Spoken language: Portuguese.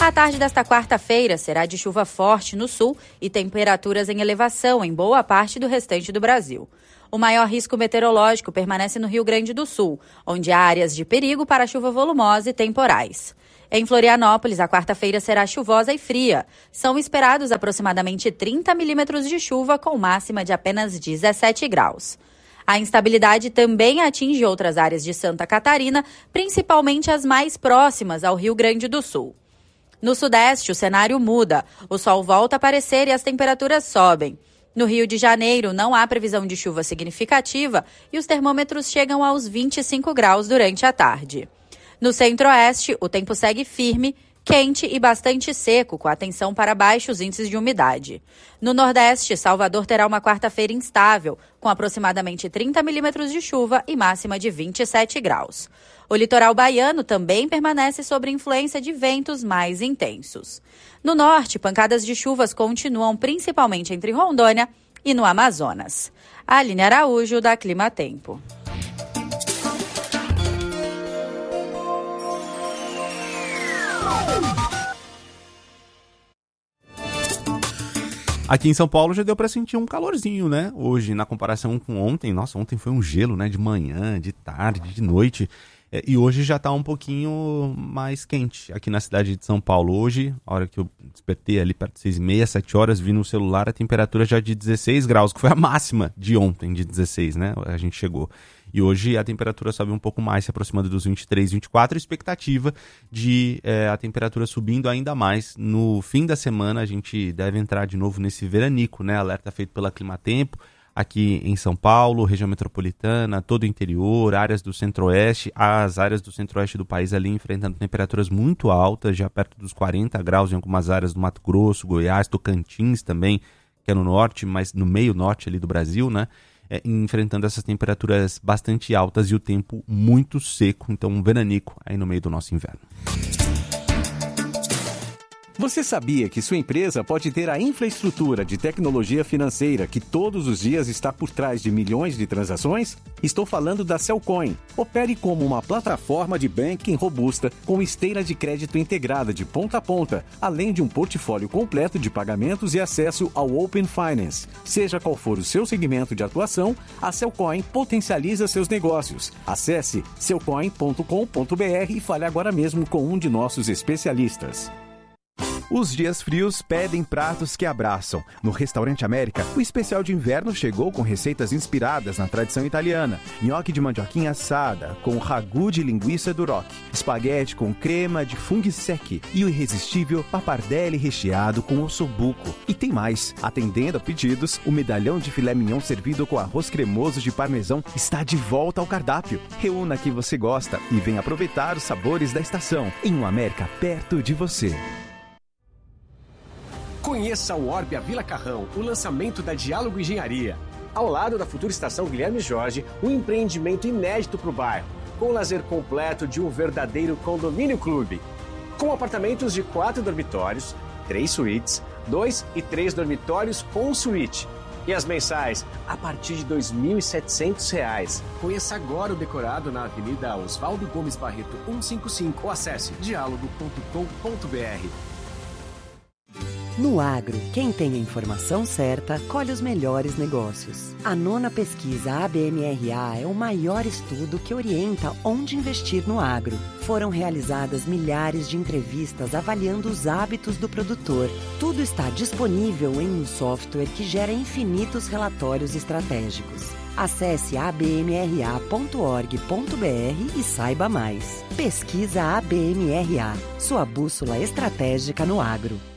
A tarde desta quarta-feira será de chuva forte no sul e temperaturas em elevação em boa parte do restante do Brasil. O maior risco meteorológico permanece no Rio Grande do Sul, onde há áreas de perigo para chuva volumosa e temporais. Em Florianópolis, a quarta-feira será chuvosa e fria. São esperados aproximadamente 30 milímetros de chuva, com máxima de apenas 17 graus. A instabilidade também atinge outras áreas de Santa Catarina, principalmente as mais próximas ao Rio Grande do Sul. No Sudeste, o cenário muda. O sol volta a aparecer e as temperaturas sobem. No Rio de Janeiro, não há previsão de chuva significativa e os termômetros chegam aos 25 graus durante a tarde. No Centro-Oeste, o tempo segue firme, quente e bastante seco, com atenção para baixos índices de umidade. No Nordeste, Salvador terá uma quarta-feira instável, com aproximadamente 30 milímetros de chuva e máxima de 27 graus. O litoral baiano também permanece sob influência de ventos mais intensos. No norte, pancadas de chuvas continuam principalmente entre Rondônia e no Amazonas. Aline Araújo, da Clima Tempo. Aqui em São Paulo já deu para sentir um calorzinho, né? Hoje, na comparação com ontem. Nossa, ontem foi um gelo, né? De manhã, de tarde, de noite. E hoje já tá um pouquinho mais quente aqui na cidade de São Paulo. Hoje, a hora que eu despertei ali perto de 6h30, 7 horas, vi no celular a temperatura já de 16 graus, que foi a máxima de ontem, de 16, né? A gente chegou. E hoje a temperatura sobe um pouco mais, se aproximando dos 23, 24. Expectativa de a temperatura subindo ainda mais. No fim da semana a gente deve entrar de novo nesse veranico, né? Alerta feito pela Climatempo. Aqui em São Paulo, região metropolitana, todo o interior, áreas do centro-oeste, as áreas do centro-oeste do país ali enfrentando temperaturas muito altas, já perto dos 40 graus em algumas áreas do Mato Grosso, Goiás, Tocantins também, que é no norte, mas no meio norte ali do Brasil, né? Enfrentando essas temperaturas bastante altas e o tempo muito seco, então um veranico aí no meio do nosso inverno. Você sabia que sua empresa pode ter a infraestrutura de tecnologia financeira que todos os dias está por trás de milhões de transações? Estou falando da Cellcoin. Opere como uma plataforma de banking robusta com esteira de crédito integrada de ponta a ponta, além de um portfólio completo de pagamentos e acesso ao Open Finance. Seja qual for o seu segmento de atuação, a Cellcoin potencializa seus negócios. Acesse cellcoin.com.br e fale agora mesmo com um de nossos especialistas. Os dias frios pedem pratos que abraçam. No Restaurante América, o especial de inverno chegou com receitas inspiradas na tradição italiana. Nhoque de mandioquinha assada, com ragu de linguiça duroc, espaguete com crema de funghi secchi e o irresistível pappardelle recheado com ossobuco. E tem mais. Atendendo a pedidos, o medalhão de filé mignon servido com arroz cremoso de parmesão está de volta ao cardápio. Reúna que você gosta e venha aproveitar os sabores da estação em um América perto de você. Conheça o Orbia Vila Carrão, o lançamento da Diálogo Engenharia. Ao lado da futura estação Guilherme Jorge, um empreendimento inédito para o bairro, com o lazer completo de um verdadeiro condomínio clube. Com apartamentos de 4 dormitórios, 3 suítes, 2 e 3 dormitórios com suíte. E as mensais a partir de R$ 2.700. Conheça agora o decorado na Avenida Oswaldo Gomes Barreto 155 ou acesse dialogo.com.br. No agro, quem tem a informação certa, colhe os melhores negócios. A 9ª pesquisa ABMRA é o maior estudo que orienta onde investir no agro. Foram realizadas milhares de entrevistas avaliando os hábitos do produtor. Tudo está disponível em um software que gera infinitos relatórios estratégicos. Acesse abmra.org.br e saiba mais. Pesquisa ABMRA, sua bússola estratégica no agro.